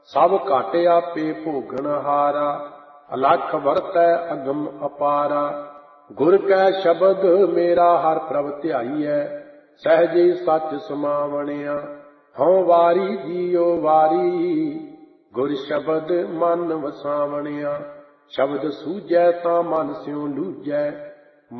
ਸਭ ਘਟ ਆਪੇ ਭੋਗਣ ਹਾਰਾ, ਅਲਖ ਵਰਤੈ ਅਗਮ ਅਪਾਰਾ। ਗੁਰ ਕੈ ਸ਼ਬਦ ਮੇਰਾ ਹਰ ਪ੍ਰਭ ਧਿਆਈਐ, ਸਹਿਜੇ ਸੱਚ ਸਮਾਵਣਿਆ। ਹਉ ਵਾਰੀ ਜੀਉ ਵਾਰੀ, ਗੁਰ ਸ਼ਬਦ ਮਨ ਵਸਾਵਣਿਆ। ਸ਼ਬਦ ਸੂਝੈ ਤਾਂ ਮਨ ਸਿਉ ਲੂਝੈ,